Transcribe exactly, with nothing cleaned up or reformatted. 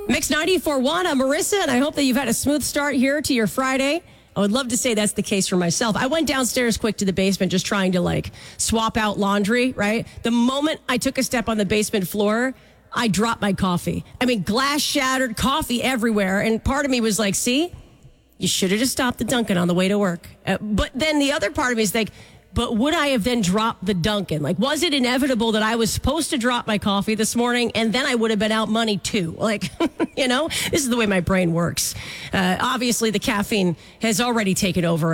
Mix ninety-four point one, I'm Marissa, and I hope that you've had a smooth start here to your Friday. I would love to say that's the case for myself. I went downstairs quick to the basement just trying to, like, swap out laundry, right? The moment I took a step on the basement floor, I dropped my coffee. I mean, glass shattered, coffee everywhere, and part of me was like, see, you should have just stopped the Dunkin' on the way to work. Uh, but then the other part of me is like, but would I have then dropped the Dunkin'? Like, was it inevitable that I was supposed to drop my coffee this morning and then I would have been out money too? Like, you know, this is the way my brain works. Uh, obviously, the caffeine has already taken over.